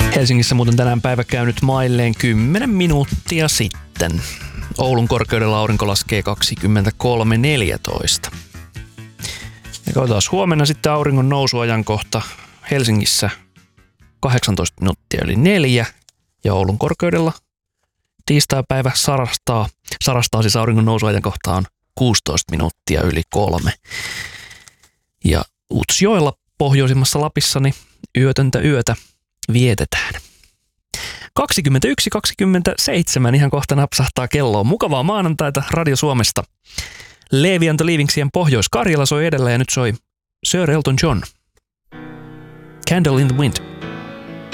Helsingissä muuten tänään päivä käynyt mailleen 10 minuuttia sitten. Oulun korkeudella aurinko laskee 23.14. Ja katsotaan huomenna sitten auringon nousuajankohta Helsingissä 18 minuuttia yli 4 ja Oulun korkeudella tiistaipäivä sarastaa siis auringon nousuajankohta on 16 minuuttia yli 3. Ja Utsjoella pohjoisimmassa Lapissani yötöntä yötä vietetään. 21.27 ihan kohta napsahtaa kelloon. Mukavaa maanantaita Radio Suomesta. Levi and the Leavingsien Pohjois-Karjala soi edellä ja nyt soi Sir Elton John. Candle in the Wind.